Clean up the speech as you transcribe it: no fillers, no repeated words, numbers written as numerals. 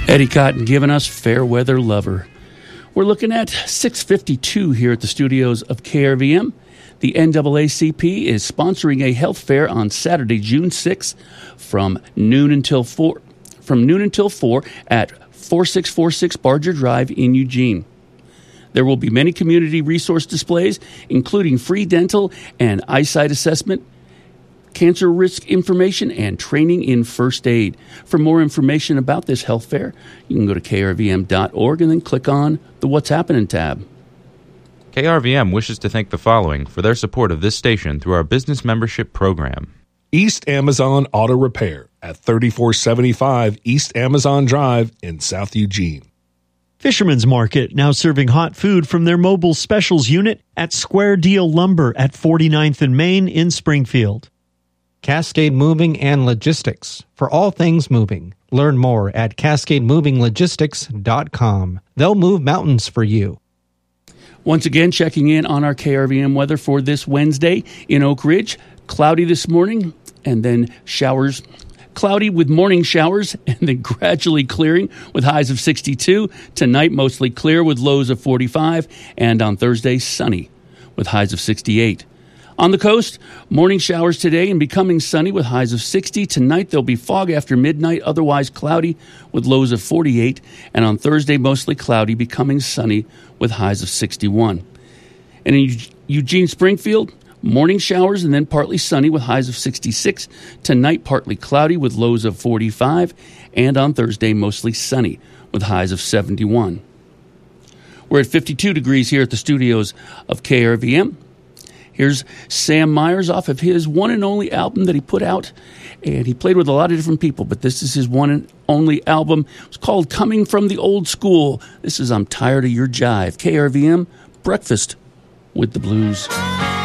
Eddie Cotton giving us Fair Weather Lover. We're looking at 6:52 here at the studios of KRVM. The NAACP is sponsoring a health fair on Saturday, June 6th from noon until 4 at 4646 Barger Drive in Eugene. There will be many community resource displays, including free dental and eyesight assessment, cancer risk information, and training in first aid. For more information about this health fair, you can go to krvm.org and then click on the What's Happening tab. KRVM wishes to thank the following for their support of this station through our business membership program. East Amazon Auto Repair at 3475 East Amazon Drive in South Eugene. Fisherman's Market, now serving hot food from their mobile specials unit at Square Deal Lumber at 49th and Main in Springfield. Cascade Moving and Logistics, for all things moving. Learn more at cascademovinglogistics.com. They'll move mountains for you. Once again, checking in on our KRVM weather for this Wednesday in Oak Ridge. Cloudy this morning and then showers. Cloudy with morning showers and then gradually clearing with highs of 62. Tonight, mostly clear with lows of 45. And on Thursday, sunny with highs of 68. On the coast, morning showers today and becoming sunny with highs of 60. Tonight, there'll be fog after midnight, otherwise cloudy with lows of 48. And on Thursday, mostly cloudy, becoming sunny with highs of 61. And in Eugene, Springfield, morning showers and then partly sunny with highs of 66. Tonight, partly cloudy with lows of 45. And on Thursday, mostly sunny with highs of 71. We're at 52 degrees here at the studios of KRVM. Here's Sam Myers off of his one and only album that he put out. And he played with a lot of different people, but this is his one and only album. It's called Coming from the Old School. This is I'm Tired of Your Jive. KRVM, Breakfast with the Blues.